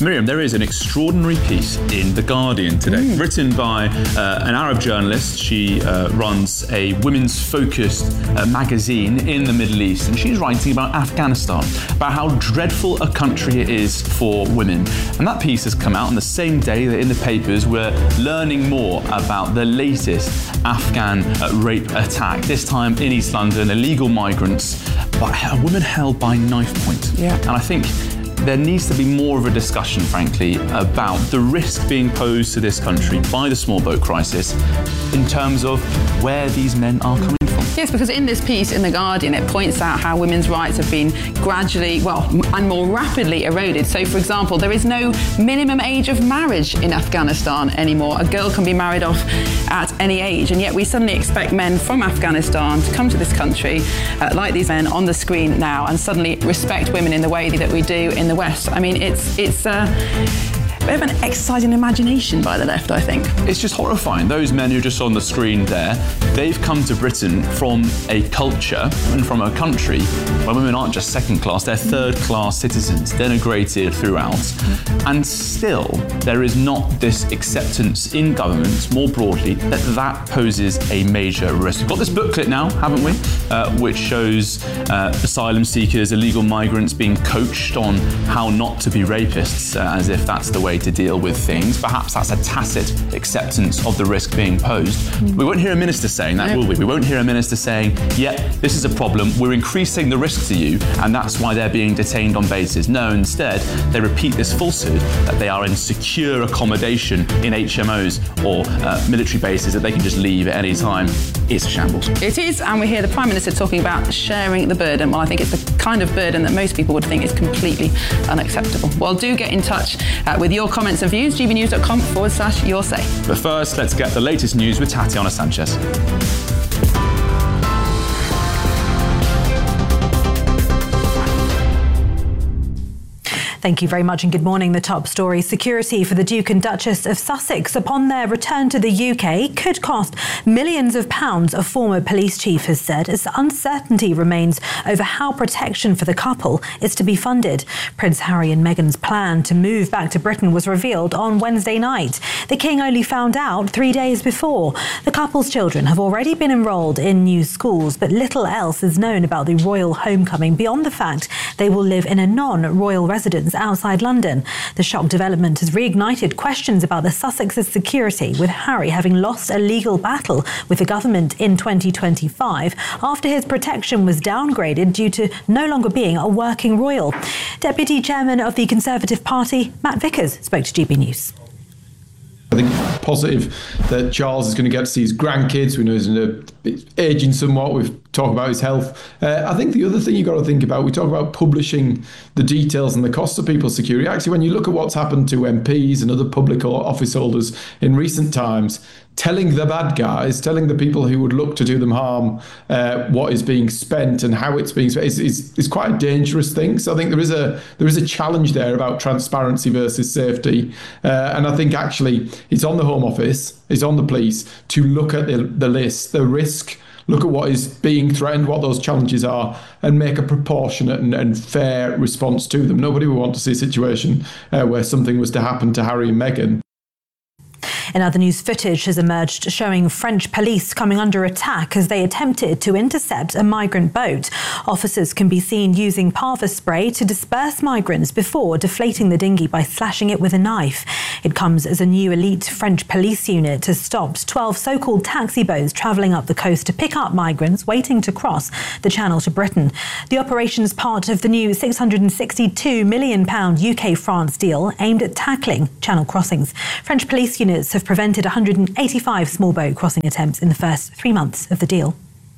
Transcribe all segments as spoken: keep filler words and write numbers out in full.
Miriam, there is an extraordinary piece in The Guardian today, mm. written by uh, an Arab journalist. She uh, runs a women's-focused uh, magazine in the Middle East, and she's writing about Afghanistan, about how dreadful a country it is for women. And that piece has come out on the same day that in the papers we're learning more about the latest Afghan uh, rape attack, this time in East London, illegal migrants, but a woman held by knife point. Yeah. And I think there needs to be more of a discussion, frankly, about the risk being posed to this country by the small boat crisis in terms of where these men are coming from. Yes, because in this piece in The Guardian, it points out how women's rights have been gradually, well, and more rapidly eroded. So, for example, there is no minimum age of marriage in Afghanistan anymore. A girl can be married off at any age, and yet we suddenly expect men from Afghanistan to come to this country, uh, like these men on the screen now, and suddenly respect women in the way that we do in the West. I mean, it's it's uh, a bit of an exercise in imagination by the left, I think. It's just horrifying. Those men who are just on the screen there, they've come to Britain from a culture and from a country where women aren't just second class, they're third class citizens, denigrated throughout. And still, there is not this acceptance in governments more broadly that that poses a major risk. We've got this booklet now, haven't we? Uh, which shows uh, asylum seekers, illegal migrants being coached on how not to be rapists, uh, as if that's the way to deal with things. Perhaps that's a tacit acceptance of the risk being posed. Mm. We won't hear a minister saying that, no. will we? We won't hear a minister saying, yeah, this is a problem, we're increasing the risk to you, and that's why they're being detained on bases. No, instead, they repeat this falsehood that they are in secure accommodation in H M Os or uh, military bases that they can just leave at any time. It's a shambles. It is, and we hear the Prime Minister talking about sharing the burden. Well, I think it's the kind of burden that most people would think is completely unacceptable. Well, do get in touch uh, with your comments and views, gbnews.com forward slash your say. But first, let's get the latest news with Tatiana Sanchez. Thank you very much and good morning. The top story: security for the Duke and Duchess of Sussex upon their return to the U K could cost millions of pounds, a former police chief has said, as uncertainty remains over how protection for the couple is to be funded. Prince Harry and Meghan's plan to move back to Britain was revealed on Wednesday night. The King only found out three days before. The couple's children have already been enrolled in new schools, but little else is known about the royal homecoming beyond the fact they will live in a non-royal residence outside London. The shock development has reignited questions about the Sussex's security, with Harry having lost a legal battle with the government in twenty twenty-five after his protection was downgraded due to no longer being a working royal. Deputy Chairman of the Conservative Party, Matt Vickers, spoke to G B News. I think positive that Charles is going to get to see his grandkids. We know he's aging somewhat. We've talked about his health. Uh, I think the other thing you've got to think about, we talk about publishing the details and the cost of people's security. Actually, when you look at what's happened to M Ps and other public office holders in recent times, telling the bad guys, telling the people who would look to do them harm uh, what is being spent and how it's being spent is, is, is quite a dangerous thing. So I think there is a there is a challenge there about transparency versus safety. Uh, and I think actually it's on the Home Office, it's on the police to look at the, the list, the risk, look at what is being threatened, what those challenges are, and make a proportionate and, and fair response to them. Nobody would want to see a situation uh, where something was to happen to Harry and Meghan. In other news, footage has emerged showing French police coming under attack as they attempted to intercept a migrant boat. Officers can be seen using parva spray to disperse migrants before deflating the dinghy by slashing it with a knife. It comes as a new elite French police unit has stopped twelve so-called taxi boats travelling up the coast to pick up migrants waiting to cross the Channel to Britain. The operation is part of the new six hundred sixty-two million pounds U K-France deal aimed at tackling channel crossings. French police units have prevented one hundred eighty-five small boat crossing attempts in the first three months of the deal.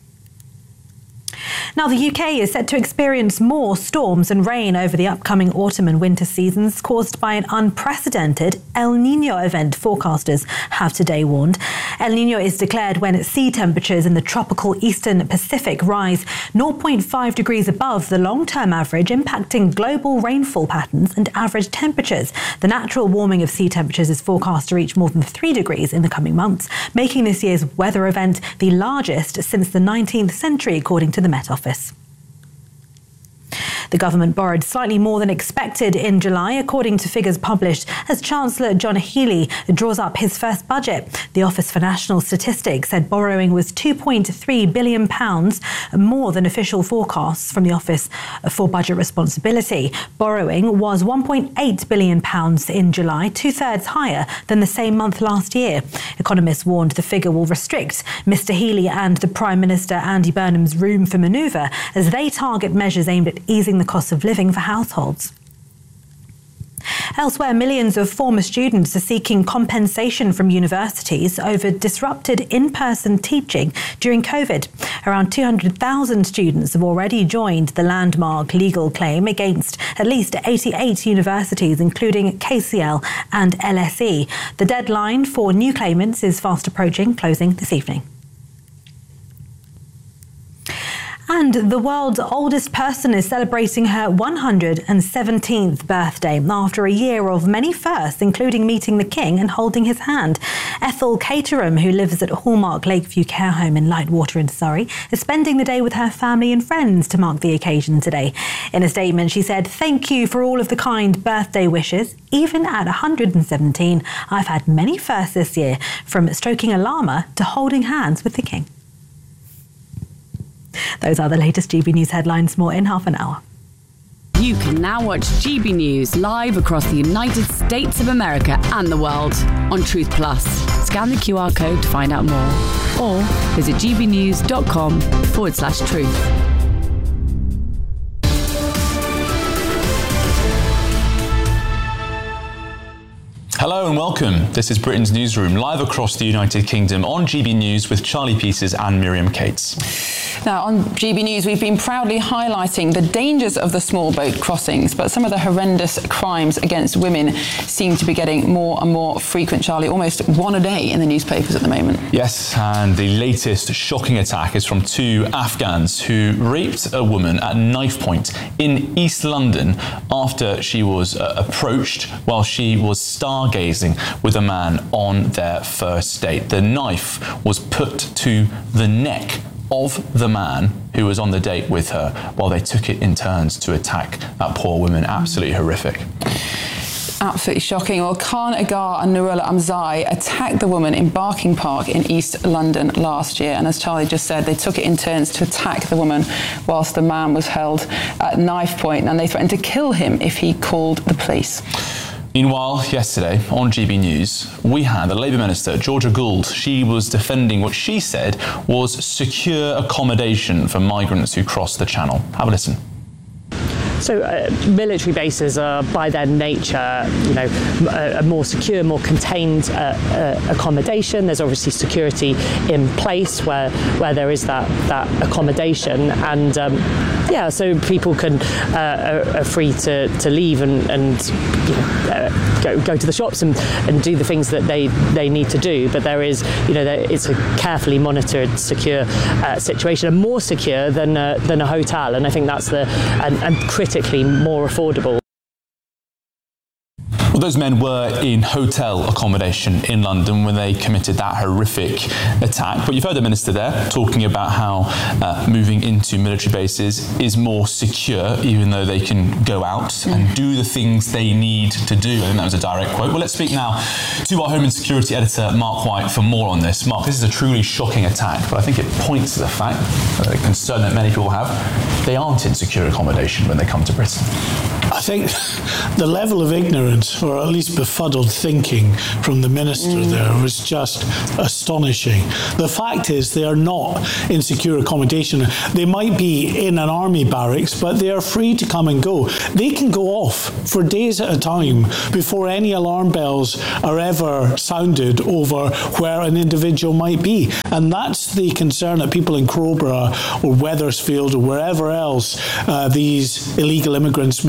Now, the U K is set to experience more storms and rain over the upcoming autumn and winter seasons, caused by an unprecedented El Niño event, forecasters have today warned. El Niño is declared when sea temperatures in the tropical eastern Pacific rise zero point five degrees above the long-term average, impacting global rainfall patterns and average temperatures. The natural warming of sea temperatures is forecast to reach more than three degrees in the coming months, making this year's weather event the largest since the nineteenth century, according to the Met Office. The government borrowed slightly more than expected in July, according to figures published as Chancellor John Healey draws up his first budget. The Office for National Statistics said borrowing was two point three billion pounds, more than official forecasts from the Office for Budget Responsibility. Borrowing was one point eight billion pounds in July, two-thirds higher than the same month last year. Economists warned the figure will restrict Mr Healey and the Prime Minister Andy Burnham's room for manoeuvre as they target measures aimed at easing the cost of living for households. Elsewhere, millions of former students are seeking compensation from universities over disrupted in-person teaching during COVID. Around two hundred thousand students have already joined the landmark legal claim against at least eighty-eight universities, including K C L and L S E. The deadline for new claimants is fast approaching, closing this evening. And the world's oldest person is celebrating her one hundred seventeenth birthday after a year of many firsts, including meeting the King and holding his hand. Ethel Caterham, who lives at Hallmark Lakeview Care Home in Lightwater in Surrey, is spending the day with her family and friends to mark the occasion today. In a statement, she said, "Thank you for all of the kind birthday wishes. Even at one hundred seventeen, I've had many firsts this year, from stroking a llama to holding hands with the King." Those are the latest G B News headlines. More in half an hour. You can now watch G B News live across the United States of America and the world on Truth Plus. Scan the Q R code to find out more, or visit gbnews.com forward slash truth. Hello and welcome. This is Britain's Newsroom, live across the United Kingdom on G B News with Charlie Peters and Miriam Cates. Now, on G B News, we've been proudly highlighting the dangers of the small boat crossings, but some of the horrendous crimes against women seem to be getting more and more frequent, Charlie, almost one a day in the newspapers at the moment. Yes, and the latest shocking attack is from two Afghans who raped a woman at knife point in East London after she was uh, approached while she was stargazing with a man on their first date. The knife was put to the neck of the man who was on the date with her while they took it in turns to attack that poor woman. Absolutely horrific. Absolutely shocking. Well, Khan Agar and Nurullah Amzai attacked the woman in Barking Park in East London last year. And as Charlie just said, they took it in turns to attack the woman whilst the man was held at knife point, and they threatened to kill him if he called the police. Meanwhile, yesterday on G B News, we had the Labour Minister, Georgia Gould. She was defending what she said was secure accommodation for migrants who cross the Channel. Have a listen. So uh, military bases are, by their nature, you know, a, a more secure, more contained uh, uh, accommodation. There's obviously security in place where where there is that that accommodation, and um, yeah, so people can uh, are, are free to, to leave and and you know, uh, go go to the shops and, and do the things that they they need to do. But there is, you know, there, it's a carefully monitored, secure uh, situation, and more secure than a, than a hotel. And I think that's the and, and critically more affordable. Well, those men were in hotel accommodation in London when they committed that horrific attack. But you've heard the minister there talking about how uh, moving into military bases is more secure, even though they can go out and do the things they need to do. I think that was a direct quote. Well, let's speak now to our Home and Security editor, Mark White, for more on this. Mark, this is a truly shocking attack, but I think it points to the fact, uh, a concern that many people have, they aren't in secure accommodation when they come to Britain. I think the level of ignorance, or at least befuddled thinking from the minister mm. there, was just astonishing. The fact is they are not in secure accommodation. They might be in an army barracks, but they are free to come and go. They can go off for days at a time before any alarm bells are ever sounded over where an individual might be. And that's the concern that people in Crowborough or Wethersfield or wherever else uh, these illegal immigrants may be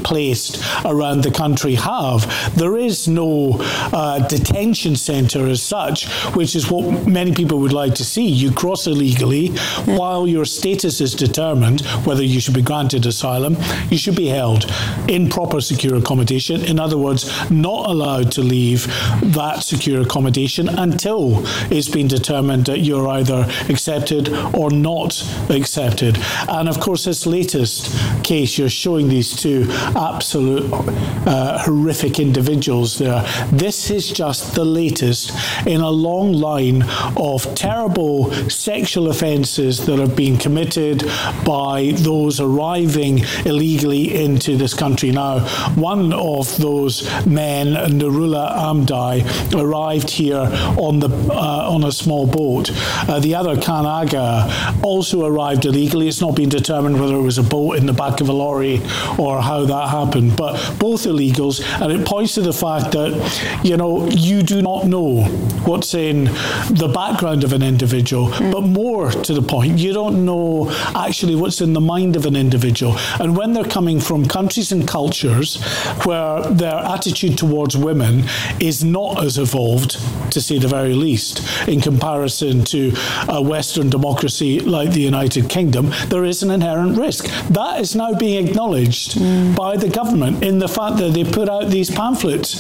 placed around the country have. There is no uh, detention centre as such, which is what many people would like to see. You cross illegally, yeah. while your status is determined, whether you should be granted asylum, you should be held in proper secure accommodation. In other words, not allowed to leave that secure accommodation until it's been determined that you're either accepted or not accepted. And of course, this latest case, you're showing these two absolute uh, horrific individuals there. This is just the latest in a long line of terrible sexual offences that have been committed by those arriving illegally into this country. Now, one of those men, Nurullah Amdai, arrived here on the uh, on a small boat. Uh, the other, Khan Aga, also arrived illegally. It's not been determined whether it was a boat in the back of a lorry or how that happened, but both illegals, and it points to the fact that, you know, you do not know what's in the background of an individual, mm. but more to the point, you don't know actually what's in the mind of an individual. And when they're coming from countries and cultures where their attitude towards women is not as evolved, to say the very least, in comparison to a Western democracy like the United Kingdom, there is an inherent risk. That is now being acknowledged mm. by the government in the fact that they put out these pamphlets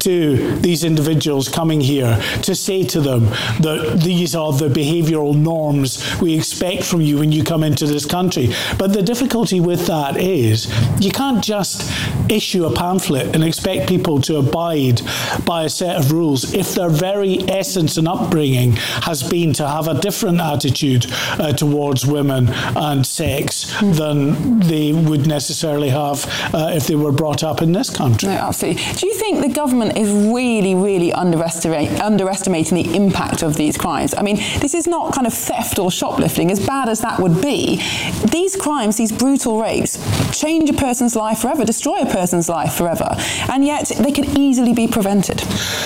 to these individuals coming here to say to them that these are the behavioural norms we expect from you when you come into this country. But the difficulty with that is you can't just issue a pamphlet and expect people to abide by a set of rules if their very essence and upbringing has been to have a different attitude uh, towards women and sex than they would necessarily have uh, if they were brought up in this country. No, absolutely. Do you think the government is really, really underestimate, underestimating the impact of these crimes? I mean, this is not kind of theft or shoplifting, as bad as that would be. These crimes, these brutal rapes, change a person's life forever, destroy a person's life forever, and yet they can easily be prevented.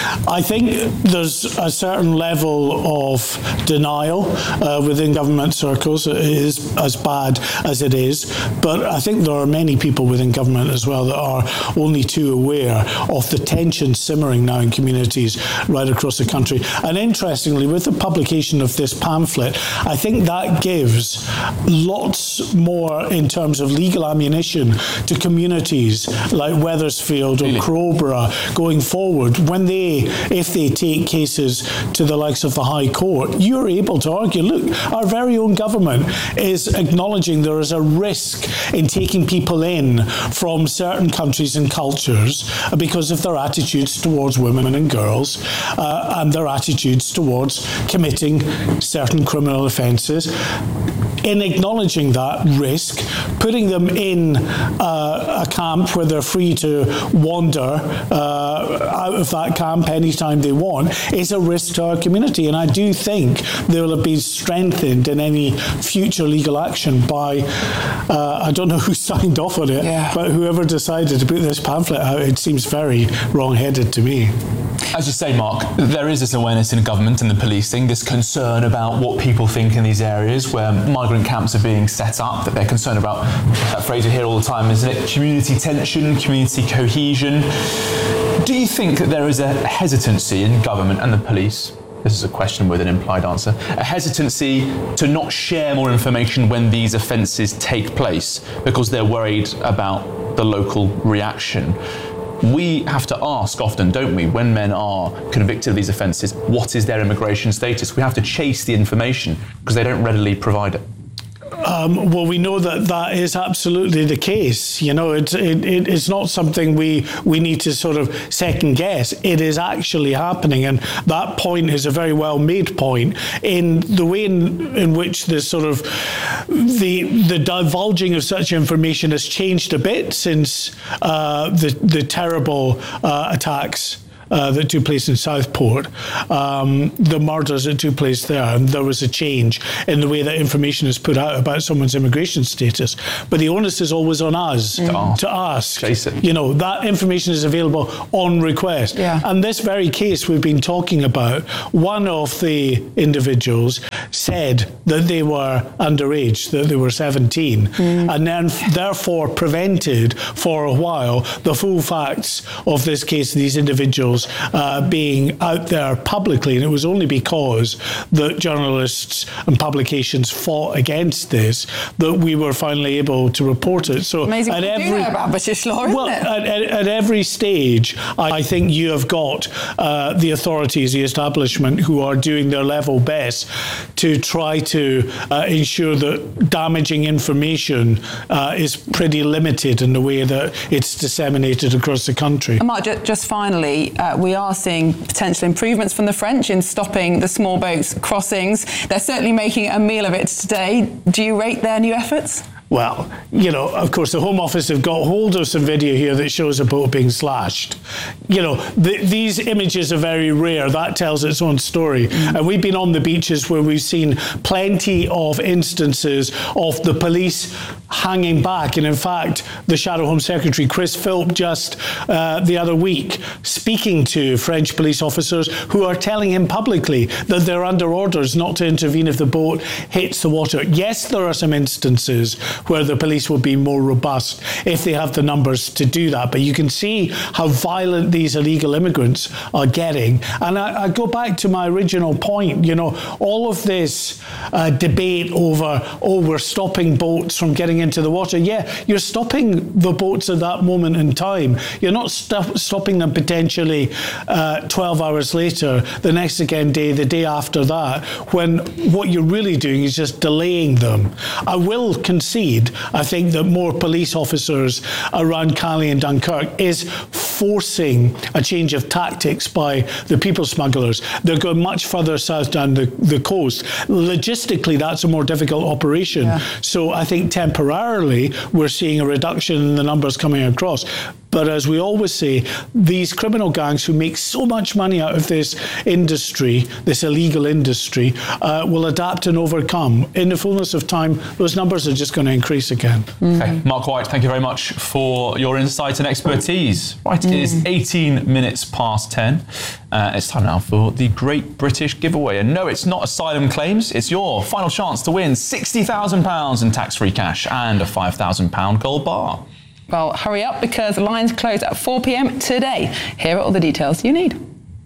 I think there's a certain level of denial uh, within government circles. It is as bad as it is, but I think there are many people within government as well that are only too aware of the tension simmering now in communities right across the country. And interestingly, with the publication of this pamphlet, I think that gives lots more in terms of legal ammunition to communities like Wethersfield or really? Crowborough going forward. When they, if they take cases to the likes of the High Court, you're able to argue, look, our very own government is acknowledging there is a risk in taking people in from certain countries and cultures because of their attitudes towards women and girls uh, and their attitudes towards committing certain criminal offences. In acknowledging that risk, putting them in uh, a camp where they're free to wander uh, out of that camp anytime they want is a risk to our community. And I do think they will be strengthened in any future legal action by, uh, I don't know who signed off on it, yeah. but whoever decided to put this pamphlet out, it seems very wrong-headed to me. As you say, Mark, there is this awareness in government and the policing, this concern about what people think in these areas where migrant camps are being set up, that they're concerned about, that phrase we hear all the time, isn't it? Community tension, community cohesion. Do you think that there is a hesitancy in government and the police, this is a question with an implied answer, a hesitancy to not share more information when these offences take place because they're worried about the local reaction? We have to ask often, don't we, when men are convicted of these offences, what is their immigration status? We have to chase the information because they don't readily provide it. Um, well, we know that that is absolutely the case. You know, it's it, it, it's not something we we need to sort of second guess. It is actually happening, and that point is a very well made point in the way in, in which the sort of the the divulging of such information has changed a bit since uh, the the terrible uh, attacks uh, that took place in Southport, um, the murders that took place there, and there was a change in the way that information is put out about someone's immigration status. But the onus is always on us mm. to ask. Jason. You know, that information is available on request. Yeah. And this very case we've been talking about, one of the individuals said that they were underage, that they were seventeen, mm. and then therefore prevented for a while the full facts of this case, these individuals uh, being out there publicly. And it was only because that journalists and publications fought against this that we were finally able to report it. So amazing at what every, you do know about British law, isn't well, it? At, at, at every stage, I think you have got uh, the authorities, the establishment, who are doing their level best to try to uh, ensure that damaging information uh, is pretty limited in the way that it's disseminated across the country. And Mark, just finally, uh, we are seeing potential improvements from the French in stopping the small boats crossings. They're certainly making a meal of it today. Do you rate their new efforts? Well, you know, of course, the Home Office have got hold of some video here that shows a boat being slashed. You know, the, these images are very rare. That tells its own story. Mm. And we've been on the beaches where we've seen plenty of instances of the police hanging back. And in fact, the Shadow Home Secretary, Chris Philp, just uh, the other week, speaking to French police officers who are telling him publicly that they're under orders not to intervene if the boat hits the water. Yes, there are some instances where the police will be more robust if they have the numbers to do that. But you can see how violent these illegal immigrants are getting. And I, I go back to my original point, you know, all of this uh, debate over, oh, we're stopping boats from getting into the water. Yeah, you're stopping the boats at that moment in time. You're not st- stopping them potentially uh, twelve hours later, the next again day, the day after that, when what you're really doing is just delaying them. I will concede, I think, that more police officers around Calais and Dunkirk is forcing a change of tactics by the people smugglers. They're going much further south down the, the coast. Logistically, that's a more difficult operation. Yeah. So I think temporarily we're seeing a reduction in the numbers coming across. But as we always say, these criminal gangs who make so much money out of this industry, this illegal industry, uh, will adapt and overcome. In the fullness of time, those numbers are just going to increase again. Mm. Okay, Mark White, thank you very much for your insight and expertise. Right, mm. It is eighteen minutes past ten. Uh, it's time now for the Great British Giveaway. And no, it's not asylum claims. It's your final chance to win sixty thousand pounds in tax-free cash and a five thousand pounds gold bar. Well, hurry up because lines close at four p.m. today. Here are all the details you need.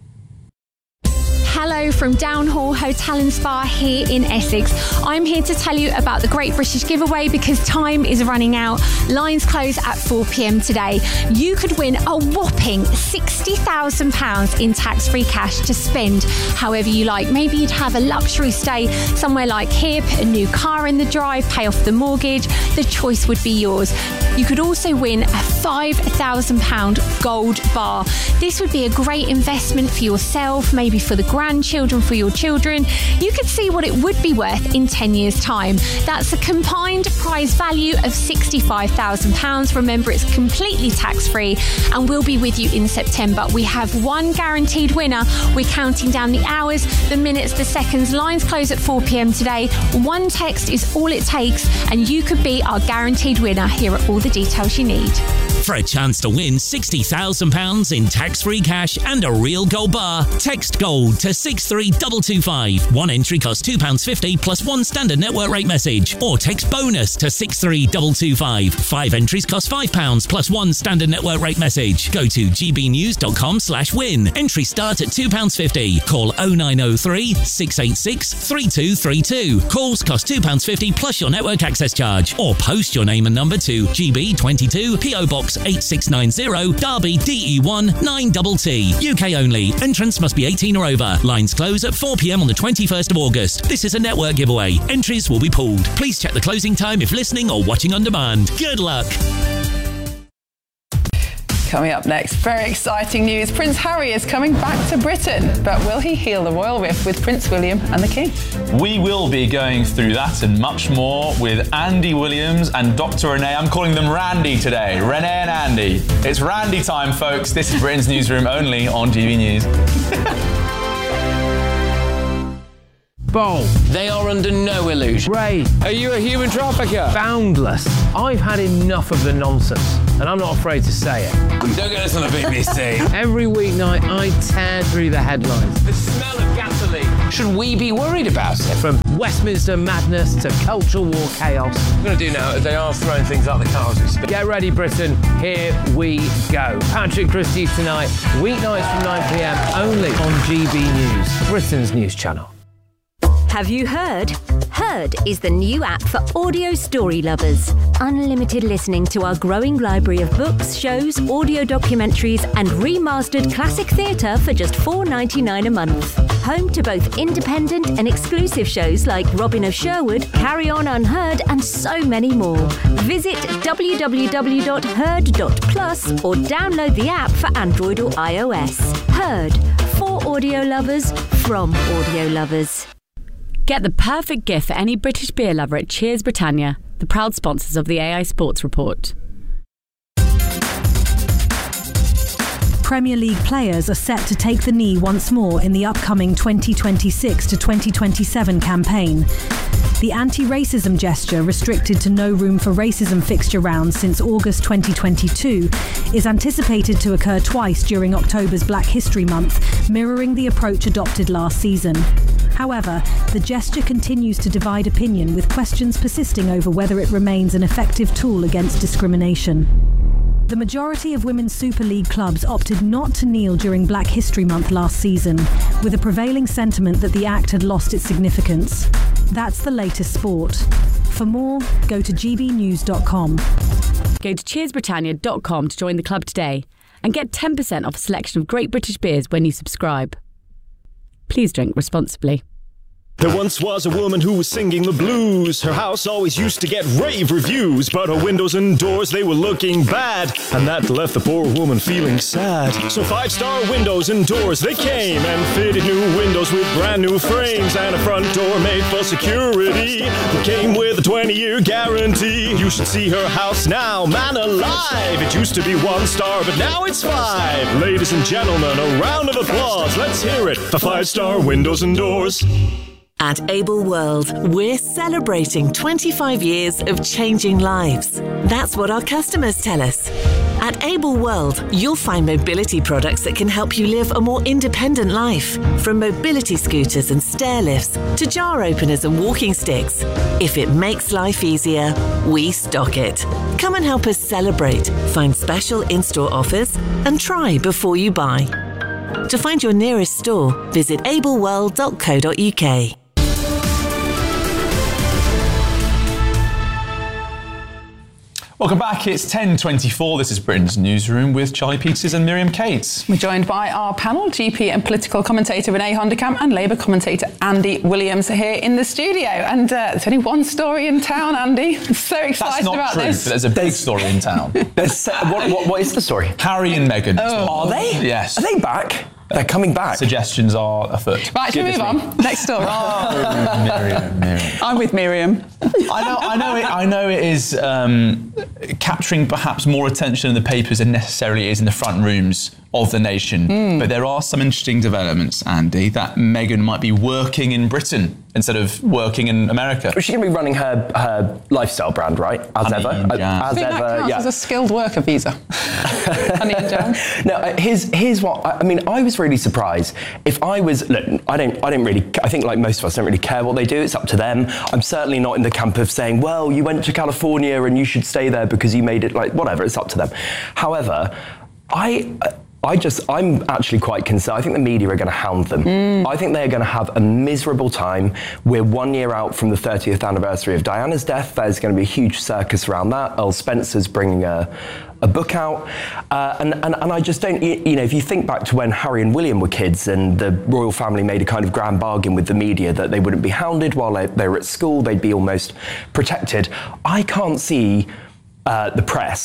Hello from Downhall Hotel and Spa here in Essex. I'm here to tell you about the Great British Giveaway because time is running out. Lines close at four p.m. today. You could win a whopping sixty thousand pounds in tax-free cash to spend however you like. Maybe you'd have a luxury stay somewhere like here, put a new car in the drive, pay off the mortgage. The choice would be yours. You could also win a five thousand pounds gold bar. This would be a great investment for yourself, maybe for the grandchildren, for your children. You could see what it would be worth in ten years' time. That's a combined prize value of sixty-five thousand pounds. Remember, it's completely tax-free and we'll be with you in September. We have one guaranteed winner. We're counting down the hours, the minutes, the seconds. Lines close at four p.m. today. One text is all it takes and you could be our guaranteed winner. Here are all the details you need. For a chance to win sixty thousand pounds in tax-free cash and a real gold bar, text GOLD to six three two two five. One entry costs two pounds fifty plus one standard network rate message. Or text BONUS to six three two two five. Five entries cost five pounds plus one standard network rate message. Go to gbnews.com slash win. Entries start at two pounds fifty. Call oh nine oh three, six eight six, three two three two. Calls cost two pounds fifty plus your network access charge. Or post your name and number to G B twenty-two, P O Box eight six nine zero, Derby, D E one nine T T. U K only. Entrants must be eighteen or over. Lines close at four p.m. on the twenty-first of August. This is a network giveaway. Entries will be pooled. Please check the closing time if listening or watching on demand. Good luck. Coming up next, very exciting news. Prince Harry is coming back to Britain, but will he heal the royal rift with Prince William and the King? We will be going through that and much more with Andy Williams and Doctor Renee. I'm calling them Randy today. Renee and Andy. It's Randy time, folks. This is Britain's Newsroom, only on G B News. Bold. They are under no illusion. Ray, are you a human trafficker? Boundless. I've had enough of the nonsense, and I'm not afraid to say it. Don't get this on the B B C. Every weeknight, I tear through the headlines. The smell of gasoline. Should we be worried about it? From Westminster madness to cultural war chaos. What I'm going to do now is they are throwing things out the car as we speak. Get ready, Britain. Here we go. Patrick Christie's tonight, weeknights from nine p m, only on G B News, Britain's news channel. Have you heard? Heard is the new app for audio story lovers. Unlimited listening to our growing library of books, shows, audio documentaries and remastered classic theatre for just four dollars ninety-nine a month. Home to both independent and exclusive shows like Robin of Sherwood, Carry On Unheard and so many more. Visit w w w dot heard dot plus or download the app for Android or iOS. Heard, for audio lovers, from audio lovers. Get the perfect gift for any British beer lover at Cheers Britannia, the proud sponsors of the A I Sports Report. Premier League players are set to take the knee once more in the upcoming twenty twenty-six to twenty twenty-seven campaign. The anti-racism gesture, restricted to no room for racism fixture rounds since August twenty twenty-two, is anticipated to occur twice during October's Black History Month, mirroring the approach adopted last season. However, the gesture continues to divide opinion, with questions persisting over whether it remains an effective tool against discrimination. The majority of Women's Super League clubs opted not to kneel during Black History Month last season, with a prevailing sentiment that the act had lost its significance. That's the latest sport. For more, go to g b news dot com. Go to cheers britannia dot com to join the club today and get ten percent off a selection of great British beers when you subscribe. Please drink responsibly. There once was a woman who was singing the blues. Her house always used to get rave reviews, but her windows and doors, they were looking bad, and that left the poor woman feeling sad. So Five Star Windows and Doors, they came and fitted new windows with brand new frames and a front door made for security that came with a twenty year guarantee. You should see her house now, man alive. It used to be one star, but now it's five. Ladies and gentlemen, a round of applause. Let's hear it for Five Star Windows and Doors. At Able World, we're celebrating twenty-five years of changing lives. That's what our customers tell us. At Able World, you'll find mobility products that can help you live a more independent life. From mobility scooters and stair lifts to jar openers and walking sticks. If it makes life easier, we stock it. Come and help us celebrate, find special in-store offers, and try before you buy. To find your nearest store, visit able world dot co dot u k. Welcome back. It's ten twenty-four. This is Britain's Newsroom with Charlie Peters and Miriam Cates. We're joined by our panel, G P and political commentator Renee Honderkamp and Labour commentator Andy Williams here in the studio. And uh, there's only one story in town, Andy. I'm so excited That's not about true, this. But there's a big story in town. There's, uh, what, what, what is the story? Harry and Meghan. Oh. Are they? Yes. Are they back? They're coming back. Suggestions are afoot. Right, should we move on? Next story. Oh, Miriam, Miriam. I'm with Miriam. I know, I know, it, I know it is um, capturing perhaps more attention in the papers than necessarily is in the front rooms of the nation. Mm. But there are some interesting developments, Andy, that Meghan might be working in Britain instead of working in America. She's going to be running her her lifestyle brand, right? As Honey ever. and As, jam. as I think ever. that counts Yeah. as a skilled worker visa. Honey and jam. No, uh, here's here's what I, I mean. I was really surprised. If I was, look, I don't, I don't really. I think like most of us don't really care what they do. It's up to them. I'm certainly not in the camp of saying, well, you went to California and you should stay there because you made it. Like whatever. It's up to them. However, I. I just, I'm actually quite concerned. I think the media are going to hound them. Mm. I think they're going to have a miserable time. We're one year out from the thirtieth anniversary of Diana's death. There's going to be a huge circus around that. Earl Spencer's bringing a, a book out. Uh, and, and, and I just don't, you, you know, if you think back to when Harry and William were kids and the royal family made a kind of grand bargain with the media that they wouldn't be hounded while they, they were at school, they'd be almost protected. I can't see uh, the press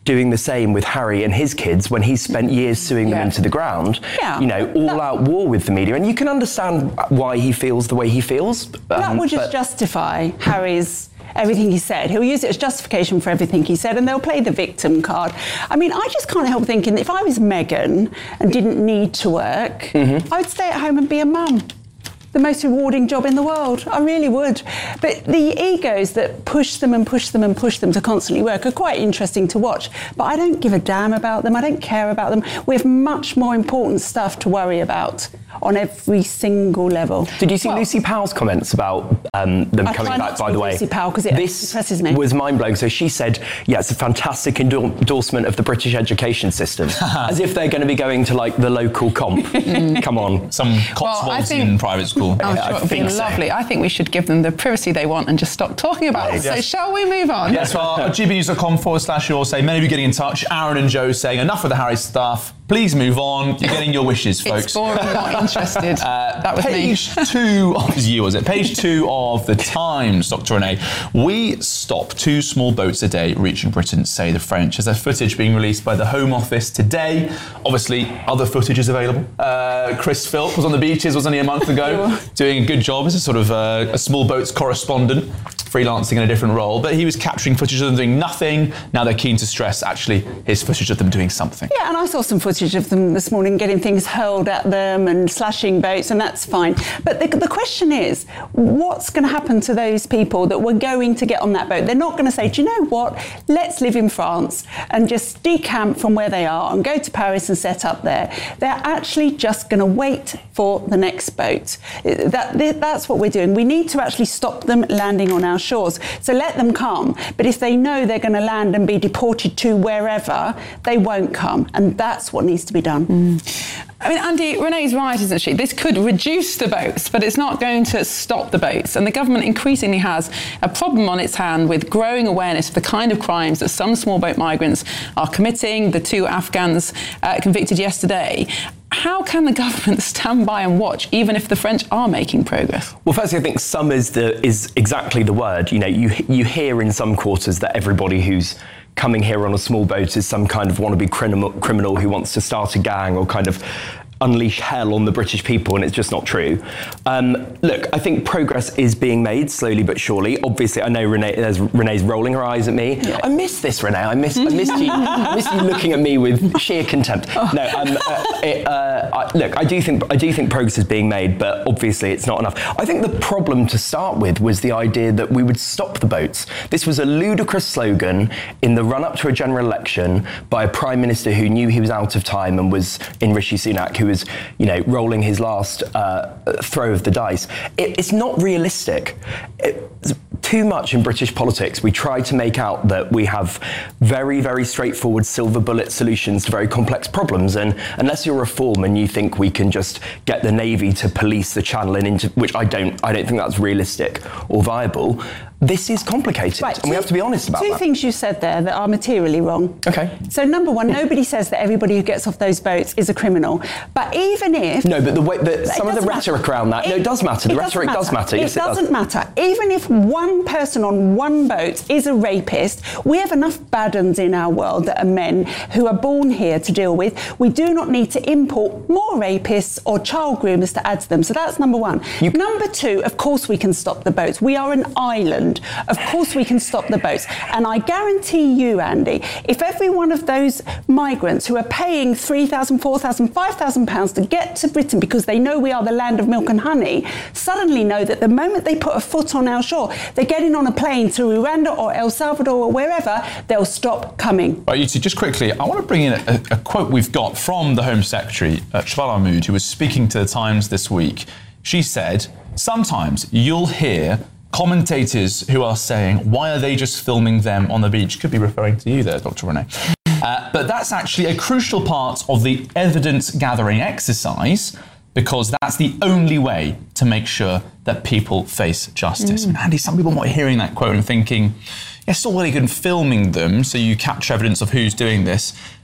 doing the same with Harry and his kids when he spent years suing them Yeah. into the ground. Yeah. You know, all-out war with the media, and you can understand why he feels the way he feels. That um, would just but- justify Harry's everything he said. He'll use it as justification for everything he said, and they'll play the victim card. I mean, I just can't help thinking that if I was Meghan and didn't need to work, Mm-hmm. I'd stay at home and be a mum. The most rewarding job in the world. I really would. But the egos that push them and push them and push them to constantly work are quite interesting to watch. But I don't give a damn about them. I don't care about them. We have much more important stuff to worry about on every single level. Did you see Well, Lucy Powell's comments about um, them I coming try back, not to by be the way? Lucy Powell, 'cause it this depresses me. was mind-blowing. So she said, yeah, it's a fantastic endor- endorsement of the British education system. As if they're going to be going to, like, the local comp. Come on. Some Cotswoldian private school. I'm Yeah, sure I it would be think so. lovely. I think we should give them the privacy they want and just stop talking about it. So Yes. shall we move on? Yes, well, g b news dot com forward slash your say. Many of you getting in touch. Aaron and Joe saying, enough of the Harry stuff. Please move on. You're getting your wishes, folks. It's boring, not interested. Uh, that was page me. two of you, was it? Page two of the Times, Doctor Renee. We stop two small boats a day reaching Britain, say the French. As their footage being released by the Home Office today. Obviously, other footage is available. Uh, Chris Philp was on the beaches, was only a month ago, doing a good job as a sort of uh, a small boats correspondent, freelancing in a different role. But he was capturing footage of them doing nothing. Now they're keen to stress, actually, here's footage of them doing something. Yeah, and I saw some footage of them this morning getting things hurled at them and slashing boats, and that's fine. But the, the question is, what's going to happen to those people that were going to get on that boat? They're not going to say, do you know what, let's live in France and just decamp from where they are and go to Paris and set up there. They're actually just going to wait for the next boat. That, that's what we're doing. We need to actually stop them landing on our shores. So let them come. But if they know they're going to land and be deported to wherever, they won't come. And that's what needs to be done. Mm. I mean, Andy, Renee's right, isn't she? This could reduce the boats, but it's not going to stop the boats. And the government increasingly has a problem on its hand with growing awareness of the kind of crimes that some small boat migrants are committing. The two Afghans uh, convicted yesterday. How can the government stand by and watch, even if the French are making progress? Well, firstly, I think some is the is exactly the word. You know, you you hear in some quarters that everybody who's coming here on a small boat is some kind of wannabe criminal, criminal who wants to start a gang or kind of unleash hell on the British people, and it's just not true. Um, look, I think progress is being made slowly but surely. Obviously, I know Renee, there's, Renee's rolling her eyes at me. Yeah. I miss this, Renee. I miss, I missed you. I missed you looking at me with sheer contempt. Oh. No, um, uh, it, uh, I, look, I do think I do think progress is being made, but obviously it's not enough. I think the problem to start with was the idea that we would stop the boats. This was a ludicrous slogan in the run-up to a general election by a prime minister who knew he was out of time and was in Rishi Sunak, who was was, you know, rolling his last uh, throw of the dice. It, it's not realistic. It's too much in British politics. We try to make out that we have very, very straightforward silver bullet solutions to very complex problems, and unless you're reform and you think we can just get the Navy to police the Channel and into, which I don't, I don't think that's realistic or viable. This is complicated, right, and two, we have to be honest about two that. Two things you said there that are materially wrong. Okay. So number one, nobody says that everybody who gets off those boats is a criminal. But even if... No, but the way, the, some of the rhetoric matter. around that, it, no, it does matter. The rhetoric does matter. It yes, doesn't it does. matter. Even if one person on one boat is a rapist, we have enough bad uns in our world that are men who are born here to deal with. We do not need to import more rapists or child groomers to add to them. So that's number one. You, number two, of course we can stop the boats. We are an island. Of course we can stop the boats. And I guarantee you, Andy, if every one of those migrants who are paying three thousand, four thousand, five thousand pounds to get to Britain because they know we are the land of milk and honey, suddenly know that the moment they put a foot on our shore, they're getting on a plane to Rwanda or El Salvador or wherever, they'll stop coming. Right, you two, just quickly, I want to bring in a, a quote we've got from the Home Secretary, uh, Shahbaz Mahmood, who was speaking to the Times this week. She said, sometimes you'll hear commentators who are saying, why are they just filming them on the beach? Could be referring to you there, Doctor Renee. Uh, but that's actually a crucial part of the evidence-gathering exercise, because that's the only way to make sure that people face justice. Mm. And Andy, some people might be hearing that quote and thinking, yeah, it's all really good filming them, so you capture evidence of who's doing this.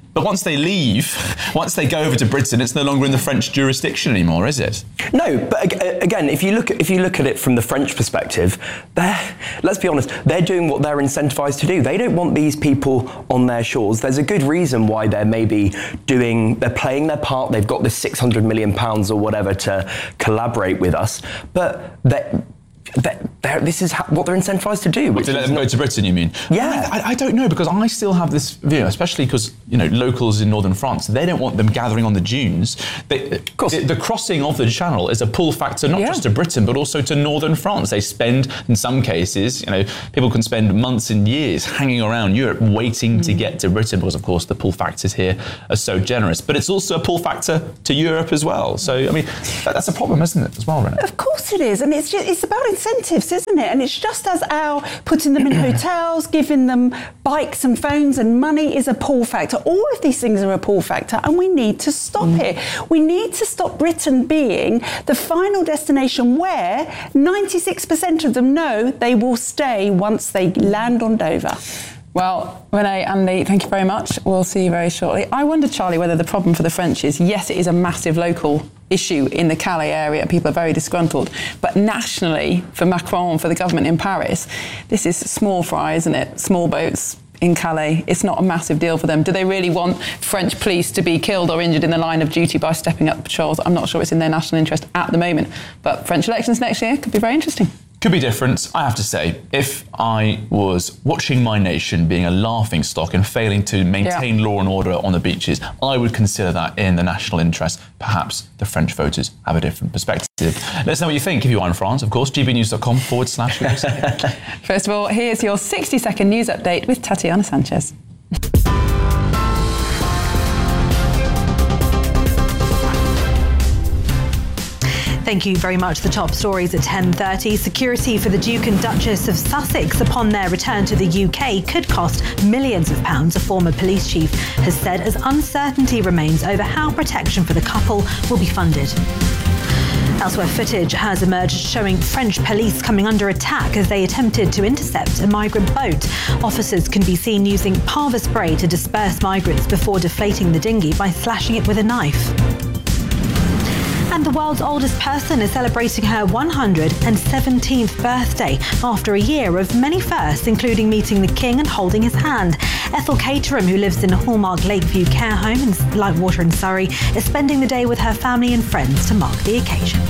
But once they leave, once they go over to Britain, it's no longer in the French jurisdiction anymore, is it? No, but again, if you look at, if you look at it from the French perspective, they're, let's be honest, they're doing what they're incentivised to do. They don't want these people on their shores. There's a good reason why they're maybe doing, they're playing their part. They've got this six hundred million pounds or whatever to collaborate with us, but they're, They're, they're, this is what they're incentivised to do. What, to let them go to Britain, you mean? Yeah. I, I don't know, because I still have this view, especially because, you know, locals in northern France, they don't want them gathering on the dunes. They, of course. The, the crossing of the Channel is a pull factor not yeah. just to Britain, but also to northern France. They spend, in some cases, you know, people can spend months and years hanging around Europe waiting mm. to get to Britain, because, of course, the pull factors here are so generous. But it's also a pull factor to Europe as well. So, I mean, that, that's a problem, isn't it, as well, Renee? Of course it is. And it's just, it's about incentives, isn't it? And it's just as our putting them in hotels, giving them bikes and phones and money is a pull factor. All of these things are a pull factor, and we need to stop mm. it. We need to stop Britain being the final destination where ninety-six percent of them know they will stay once they land on Dover. Well, Renee, Andy, thank you very much. We'll see you very shortly. I wonder, Charlie, whether the problem for the French is, yes, it is a massive local issue in the Calais area. People are very disgruntled. But nationally, for Macron, for the government in Paris, this is small fry, isn't it? Small boats in Calais. It's not a massive deal for them. Do they really want French police to be killed or injured in the line of duty by stepping up patrols? I'm not sure it's in their national interest at the moment. But French elections next year could be very interesting. Could be different, I have to say. If I was watching my nation being a laughing stock and failing to maintain yeah. law and order on the beaches, I would consider that in the national interest. Perhaps the French voters have a different perspective. Let us know what you think if you are in France, of course, gbnews.com forward slash. First of all, here's your sixty second news update with Tatiana Sanchez. Thank you very much. The top stories at ten thirty. Security for the Duke and Duchess of Sussex upon their return to the U K could cost millions of pounds, a former police chief has said, as uncertainty remains over how protection for the couple will be funded. Elsewhere, footage has emerged showing French police coming under attack as they attempted to intercept a migrant boat. Officers can be seen using pava spray to disperse migrants before deflating the dinghy by slashing it with a knife. And the world's oldest person is celebrating her one hundred seventeenth birthday after a year of many firsts, including meeting the King and holding his hand. Ethel Caterham, who lives in Hallmark Lakeview Care Home in Lightwater in Surrey, is spending the day with her family and friends to mark the occasion.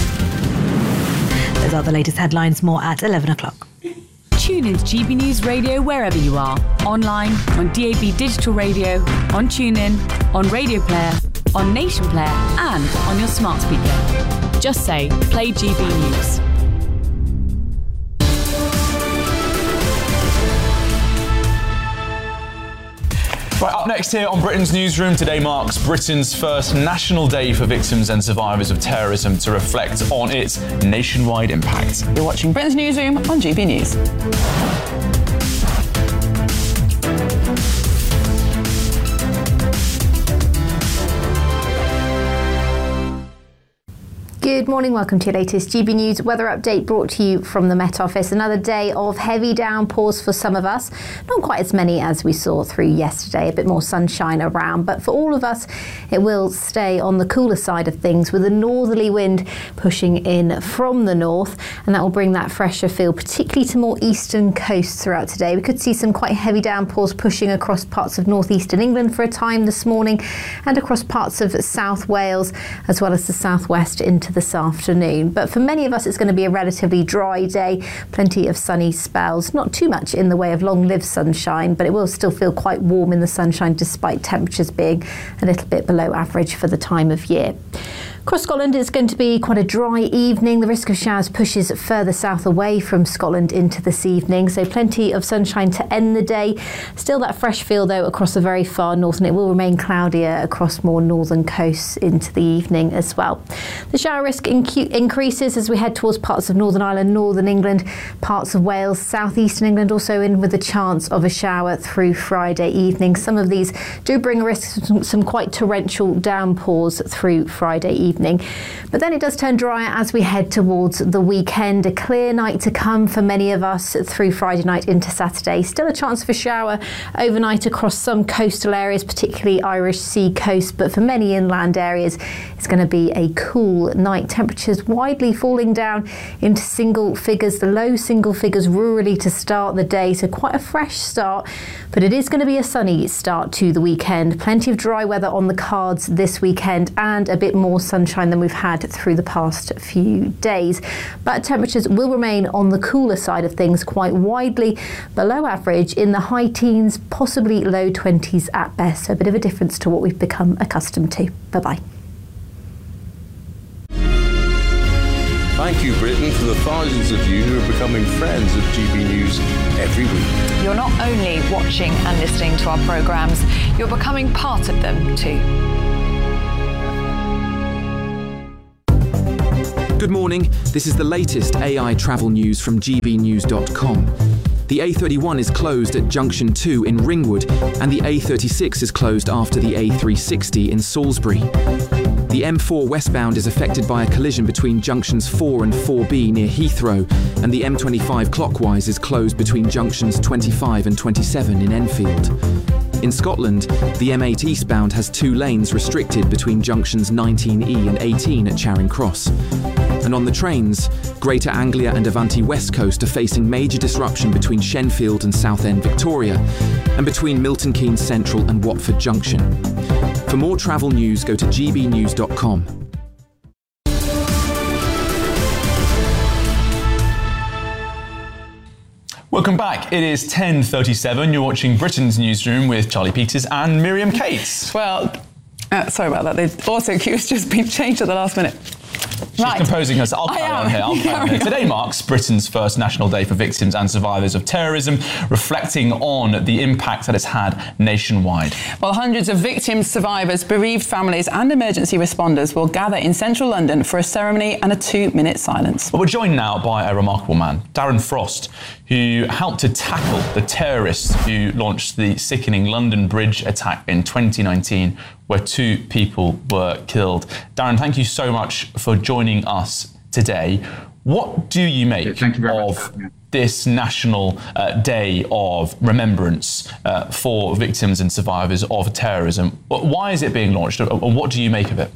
Those are the latest headlines, more at eleven o'clock. Tune into G B News Radio wherever you are. Online, on D A B Digital Radio, on TuneIn, on Radio Player, on Nation Player, and on your smart speaker. Just say, play G B News. Right, up next here on Britain's Newsroom, today marks Britain's first National Day for Victims and Survivors of Terrorism to reflect on its nationwide impact. You're watching Britain's Newsroom on G B News. Good morning, welcome to your latest G B News weather update brought to you from the Met Office. Another day of heavy downpours for some of us. Not quite as many as we saw through yesterday, a bit more sunshine around, but for all of us it will stay on the cooler side of things with a northerly wind pushing in from the north, and that will bring that fresher feel particularly to more eastern coasts throughout today. We could see some quite heavy downpours pushing across parts of northeastern England for a time this morning and across parts of South Wales as well as the southwest into this afternoon. But for many of us it's going to be a relatively dry day, plenty of sunny spells, not too much in the way of long-lived sunshine, but it will still feel quite warm in the sunshine despite temperatures being a little bit below average for the time of year. Across Scotland, it's going to be quite a dry evening. The risk of showers pushes further south away from Scotland into this evening, so plenty of sunshine to end the day. Still that fresh feel, though, across the very far north, and it will remain cloudier across more northern coasts into the evening as well. The shower risk inc- increases as we head towards parts of Northern Ireland, Northern England, parts of Wales, southeastern England, also in with a chance of a shower through Friday evening. Some of these do bring a risk of some, some quite torrential downpours through Friday evening. evening. But then it does turn drier as we head towards the weekend. A clear night to come for many of us through Friday night into Saturday. Still a chance of a shower overnight across some coastal areas, particularly Irish Sea coast, but for many inland areas it's going to be a cool night. Temperatures widely falling down into single figures, the low single figures rurally to start the day, so quite a fresh start, but it is going to be a sunny start to the weekend. Plenty of dry weather on the cards this weekend and a bit more sunshine than we've had through the past few days. But temperatures will remain on the cooler side of things, quite widely below average in the high teens, possibly low twenties at best. So a bit of a difference to what we've become accustomed to. Bye-bye. Thank you, Britain, for the thousands of you who are becoming friends of G B News every week. You're not only watching and listening to our programmes, you're becoming part of them too. Good morning. This is the latest A I travel news from G B news dot com. The A thirty-one is closed at Junction two in Ringwood, and the A thirty-six is closed after the A three sixty in Salisbury. The M four westbound is affected by a collision between junctions four and four B near Heathrow, and the M twenty-five clockwise is closed between junctions twenty-five and twenty-seven in Enfield. In Scotland, the M eight eastbound has two lanes restricted between junctions nineteen E and eighteen at Charing Cross. And on the trains, Greater Anglia and Avanti West Coast are facing major disruption between Shenfield and Southend Victoria, and between Milton Keynes Central and Watford Junction. For more travel news, go to G B news dot com. Welcome back. It is ten thirty-seven. You're watching Britain's Newsroom with Charlie Peters and Miriam Cates. Well, uh, sorry about that. The auto cue's just been changed at the last minute. She's right. composing herself. I'll carry on here. I'll carry on here. Today marks Britain's first National Day for Victims and Survivors of Terrorism, reflecting on the impact that it's had nationwide. Well, hundreds of victims, survivors, bereaved families and emergency responders will gather in central London for a ceremony and a two-minute silence. Well, we're joined now by a remarkable man, Darren Frost, who helped to tackle the terrorists who launched the sickening London Bridge attack in twenty nineteen, where two people were killed. Darren, thank you so much for joining us today. What do you make Thank you very of much. this National uh, Day of Remembrance uh, for victims and survivors of terrorism? Why is it being launched, and what do you make of it?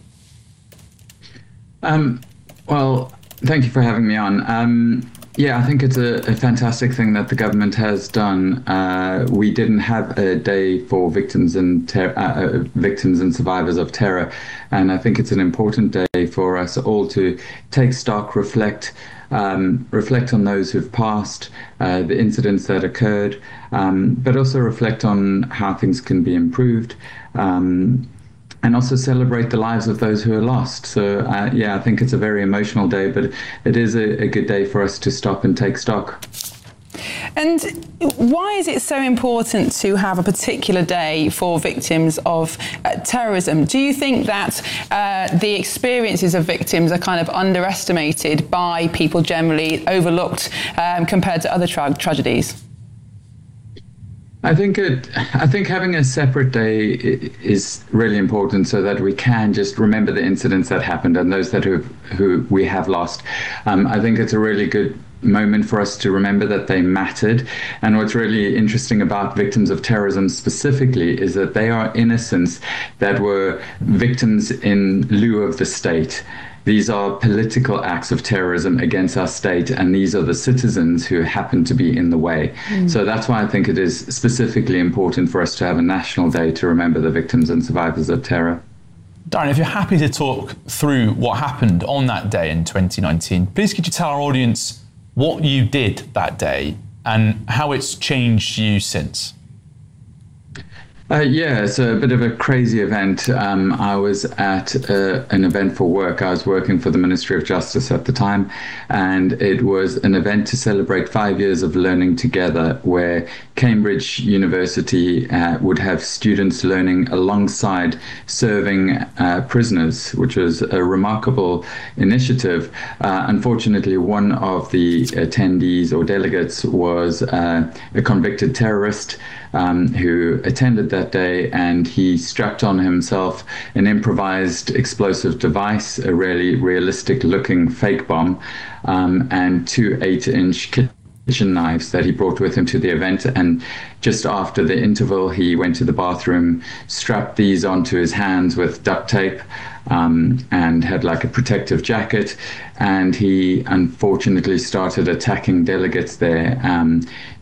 Um, well, thank you for having me on. Um, Yeah, I think it's a, a fantastic thing that the government has done. Uh, we didn't have a day for victims and ter- uh, victims and survivors of terror, and I think it's an important day for us all to take stock, reflect, um, reflect on those who've passed, uh, the incidents that occurred, um, but also reflect on how things can be improved. Um, And also celebrate the lives of those who are lost. So, uh, yeah, I think it's a very emotional day, but it is a, a good day for us to stop and take stock. And why is it so important to have a particular day for victims of uh, terrorism? Do you think that uh, the experiences of victims are kind of underestimated by people generally, overlooked um, compared to other tra- tragedies? I think it. I think having a separate day is really important, so that we can just remember the incidents that happened and those that who who we have lost. Um, I think it's a really good moment for us to remember that they mattered. And what's really interesting about victims of terrorism specifically is that they are innocents that were victims in lieu of the state. These are political acts of terrorism against our state, and these are the citizens who happen to be in the way. Mm. So that's why I think it is specifically important for us to have a national day to remember the victims and survivors of terror. Darren, if you're happy to talk through what happened on that day in twenty nineteen, please could you tell our audience what you did that day and how it's changed you since? Uh, yeah, it's a bit of a crazy event. Um, I was at uh, an event for work. I was working for the Ministry of Justice at the time, and it was an event to celebrate five years of learning together, where Cambridge University uh, would have students learning alongside serving uh, prisoners, which was a remarkable initiative. Uh, unfortunately, one of the attendees or delegates was uh, a convicted terrorist. um, who attended that day, and he strapped on himself an improvised explosive device, a really realistic-looking fake bomb, um, and two eight-inch kitchen knives that he brought with him to the event. And just after the interval, he went to the bathroom, strapped these onto his hands with duct tape, um, and had like a protective jacket. And he unfortunately started attacking delegates there. Um,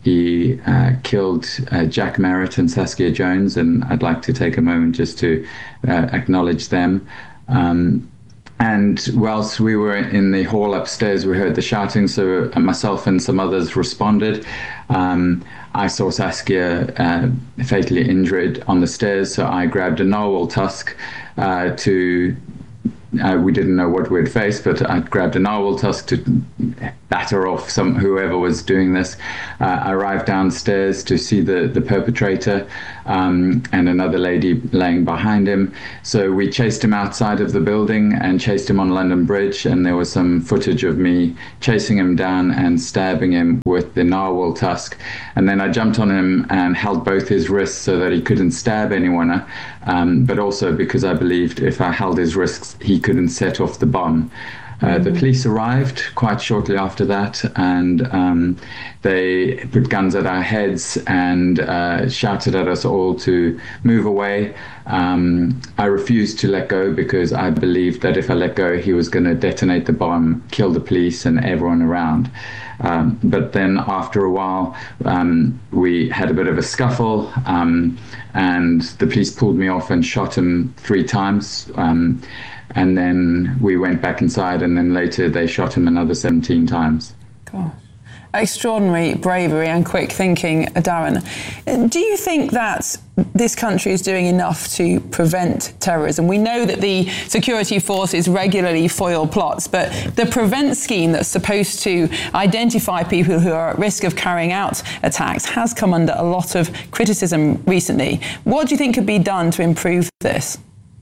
he uh, killed uh, Jack Merritt and Saskia Jones, and I'd like to take a moment just to uh, acknowledge them. Um, And whilst we were in the hall upstairs, we heard the shouting, so myself and some others responded. Um, I saw Saskia uh, fatally injured on the stairs, so I grabbed a narwhal tusk uh, to... Uh, we didn't know what we'd face, but I grabbed a narwhal tusk to batter off some whoever was doing this. Uh, I arrived downstairs to see the, the perpetrator um, and another lady laying behind him. So we chased him outside of the building and chased him on London Bridge, and there was some footage of me chasing him down and stabbing him with the narwhal tusk. And then I jumped on him and held both his wrists so that he couldn't stab anyone, um, but also because I believed if I held his wrists, he couldn't set off the bomb. Uh, the police arrived quite shortly after that, and um, they put guns at our heads and uh, shouted at us all to move away. Um, I refused to let go because I believed that if I let go, he was going to detonate the bomb, kill the police and everyone around. Um, but then after a while, um, we had a bit of a scuffle, um, and the police pulled me off and shot him three times. Um, And then we went back inside, and then later they shot him another seventeen times. Gosh. Extraordinary bravery and quick thinking, Darren. Do you think that this country is doing enough to prevent terrorism? We know that the security forces regularly foil plots, but the PREVENT scheme that's supposed to identify people who are at risk of carrying out attacks has come under a lot of criticism recently. What do you think could be done to improve this?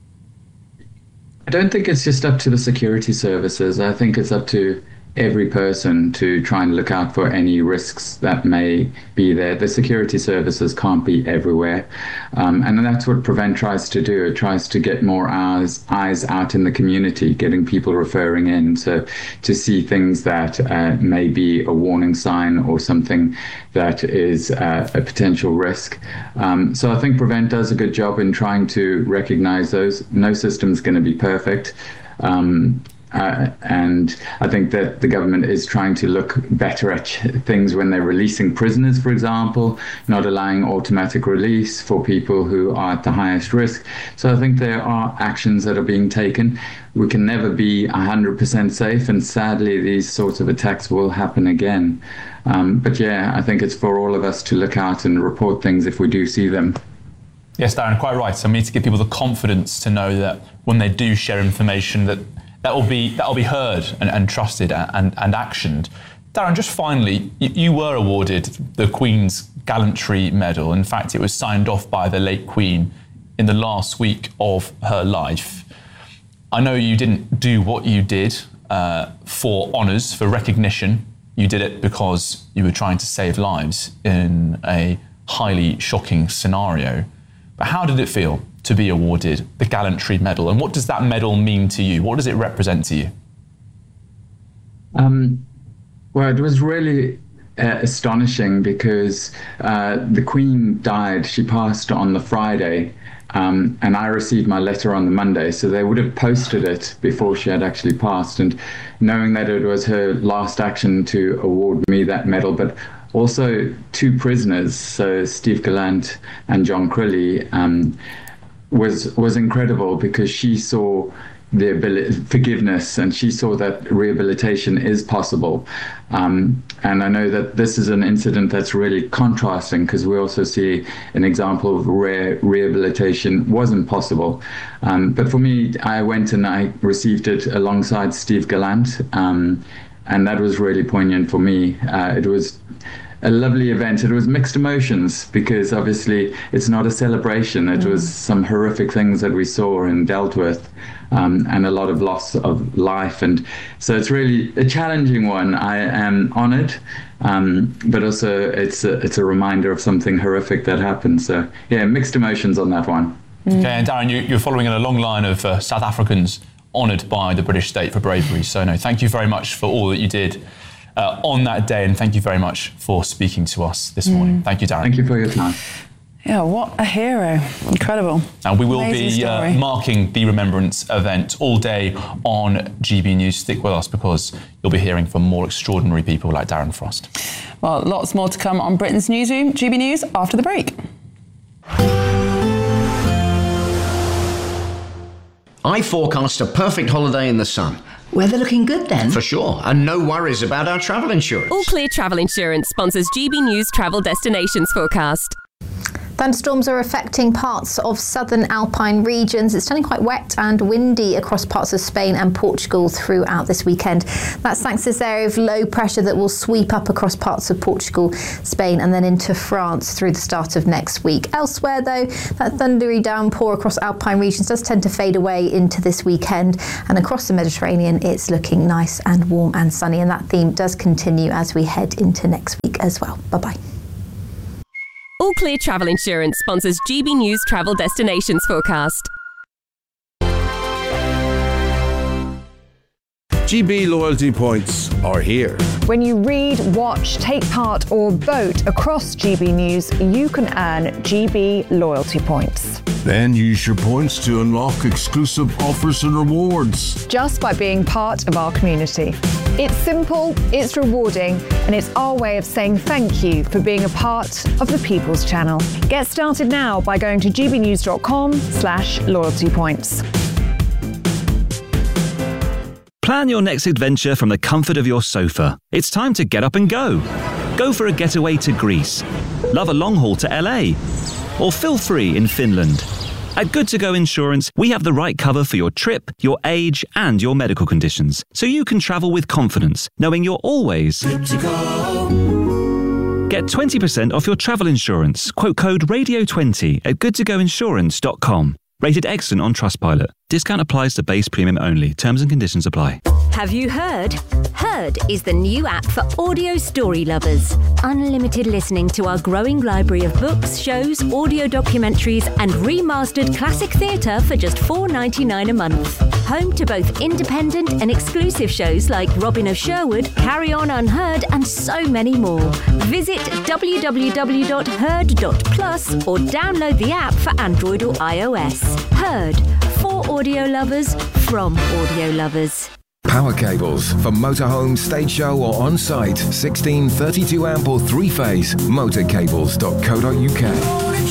I don't think it's just up to the security services. I think it's up to every person to try and look out for any risks that may be there. The security services can't be everywhere. Um, and that's what PREVENT tries to do. It tries to get more eyes, eyes out in the community, getting people referring in to, to see things that uh, may be a warning sign or something that is uh, a potential risk. Um, so I think PREVENT does a good job in trying to recognize those. No system is going to be perfect. Um, Uh, and I think that the government is trying to look better at things when they're releasing prisoners, for example, not allowing automatic release for people who are at the highest risk. So I think there are actions that are being taken. We can never be one hundred percent safe, and sadly these sorts of attacks will happen again. Um, but yeah, I think it's for all of us to look out and report things if we do see them. Yes, Darren, quite right. So we need to give people the confidence to know that when they do share information, that that will be that will be heard and, and trusted and, and actioned. Darren, just finally, you, you were awarded the Queen's Gallantry Medal. In fact, it was signed off by the late Queen in the last week of her life. I know you didn't do what you did uh, for honours, for recognition. You did it because you were trying to save lives in a highly shocking scenario. But how did it feel to be awarded the Gallantry Medal, and what does that medal mean to you? What does it represent to you? Um, well, it was really uh, astonishing because uh, the Queen died. She passed on the Friday, um, and I received my letter on the Monday, so they would have posted it before she had actually passed. And knowing that it was her last action to award me that medal, but also two prisoners, so Steve Gallant and John Crilly, um, was was incredible because she saw the ability, forgiveness, and she saw that rehabilitation is possible. Um, and I know that this is an incident that's really contrasting because we also see an example of where rehabilitation wasn't possible. Um, but for me, I went and I received it alongside Steve Gallant, um, and that was really poignant for me. Uh, it was a lovely event. It was mixed emotions because obviously it's not a celebration. It mm. was some horrific things that we saw and dealt with, um, and a lot of loss of life. And so it's really a challenging one. I am honoured, um, but also it's a, it's a reminder of something horrific that happened. So yeah, mixed emotions on that one. Mm. Okay, and Darren, you, you're following in a long line of uh, South Africans honoured by the British state for bravery. So no, thank you very much for all that you did Uh, on that day, and thank you very much for speaking to us this mm. morning. Thank you, Darren. Thank you for your time. Yeah, what a hero. Incredible. And we will Amazing be uh, marking the Remembrance event all day on G B News. Stick with us because you'll be hearing from more extraordinary people like Darren Frost. Well, lots more to come on Britain's Newsroom, G B News, after the break. I forecast a perfect holiday in the sun. Weather looking good then? For sure, and no worries about our travel insurance. All Clear Travel Insurance sponsors G B News Travel Destinations Forecast. Thunderstorms are affecting parts of southern Alpine regions. It's turning quite wet and windy across parts of Spain and Portugal throughout this weekend. That's thanks to this area of low pressure that will sweep up across parts of Portugal, Spain and then into France through the start of next week. Elsewhere though, that thundery downpour across Alpine regions does tend to fade away into this weekend, and across the Mediterranean it's looking nice and warm and sunny, and that theme does continue as we head into next week as well. Bye-bye. All Clear Travel Insurance sponsors G B News Travel Destinations Forecast. G B loyalty points are here. When you read, watch, take part or vote across G B News, you can earn G B loyalty points. Then use your points to unlock exclusive offers and rewards. Just by being part of our community. It's simple, it's rewarding, and it's our way of saying thank you for being a part of the People's Channel. Get started now by going to gbnews.com slash loyalty points. Plan your next adventure from the comfort of your sofa. It's time to get up and go. Go for a getaway to Greece. Love a long haul to L A. Or feel free in Finland. At Good To Go Insurance, we have the right cover for your trip, your age, and your medical conditions, so you can travel with confidence, knowing you're always good to go. Get twenty percent off your travel insurance. Quote code radio twenty at good to go insurance dot com. Rated excellent on Trustpilot. Discount applies to base premium only. Terms and conditions apply. Have you heard? Heard is the new app for audio story lovers. Unlimited listening to our growing library of books, shows, audio documentaries, and remastered classic theatre for just four dollars and ninety-nine cents a month. Home to both independent and exclusive shows like Robin of Sherwood, Carry On Unheard, and so many more. Visit w w w dot heard dot plus or download the app for Android or iOS. Heard. For audio lovers, from audio lovers. Power cables for motorhome, stage show or on-site. sixteen, thirty-two amp or three-phase. motorcables dot co dot u k.